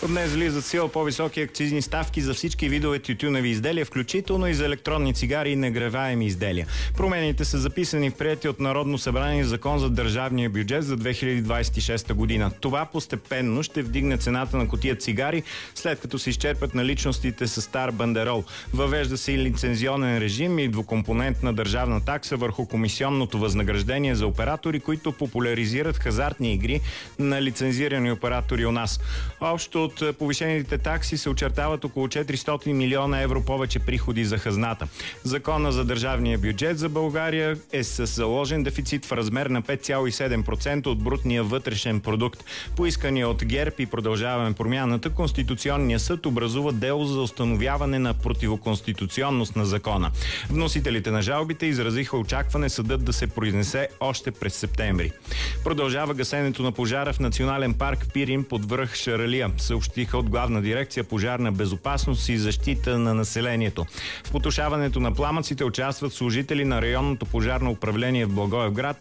Днес влизат в сила по-високи акцизни ставки за всички видове тютюневи изделия, включително и за електронни цигари и нагреваеми изделия. Промените са записани в приети от Народно събрание Закон за държавния бюджет за 2026 година. Това постепенно ще вдигне цената на кутия цигари, след като се изчерпят наличностите с стар бандерол. Въвежда се и лицензионен режим и двукомпонентна държавна такса върху комисионното възнаграждение за оператори, които популяризират хазартни игри на лицензирани оператори у нас. Общо от повишените такси се очертават около 400 милиона евро повече приходи за хазната. Закона за държавния бюджет за България е с заложен дефицит в размер на 5,7% от брутния вътрешен продукт. Поискани от ГЕРБ и Продължаваме промяната, Конституционният съд образува дело за установяване на противоконституционност на закона. Вносителите на жалбите изразиха очакване съдът да се произнесе още през септември. Продължава гасенето на пожара в Национален парк Пирин под връх Шаралия, съобщиха от Главна дирекция пожарна безопасност и защита на населението. В потушаването на пламъците участват служители на районното пожарно управление в Благоевград